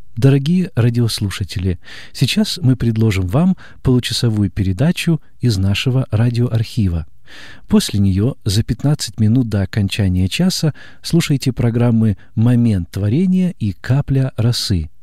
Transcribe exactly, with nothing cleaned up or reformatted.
Дорогие радиослушатели, сейчас мы предложим вам получасовую передачу из нашего радиоархива. После нее за пятнадцать минут до окончания часа слушайте программы «Момент творения» и «Капля росы».